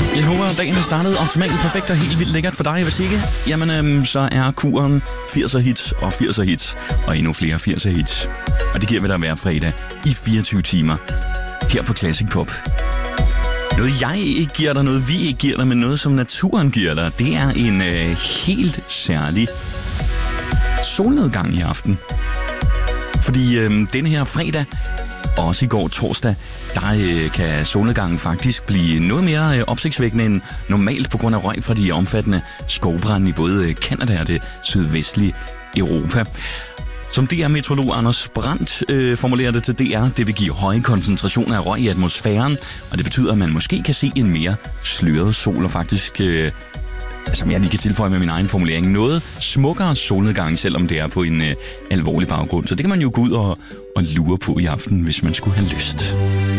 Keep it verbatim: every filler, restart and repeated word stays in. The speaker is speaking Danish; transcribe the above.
Jeg håber, at dagen er startet optimalt, perfekt og helt vildt lækkert for dig. Hvis ikke, jamen øhm, så er kuren firser hits og firser hits og endnu flere firser hits. Og det giver vi dig hver fredag i fireogtyve timer her på Classic Pop. Noget jeg ikke giver dig, noget vi ikke giver dig, men noget som naturen giver dig, det er en øh, helt særlig solnedgang i aften. Fordi øh, denne her fredag, og også i går torsdag, der øh, kan solnedgangen faktisk blive noget mere øh, opsigtsvækkende end normalt på grund af røg fra de omfattende skovbrande i både Canada og det sydvestlige Europa. Som D R-meteorolog Anders Brandt øh, formulerer det til D R, det vil give høje koncentrationer af røg i atmosfæren, og det betyder, at man måske kan se en mere sløret sol, og faktisk, øh, som jeg lige kan tilføje med min egen formulering, noget smukkere solnedgang, selvom det er på en øh, alvorlig baggrund. Så det kan man jo gå ud og, og lure på i aften, hvis man skulle have lyst.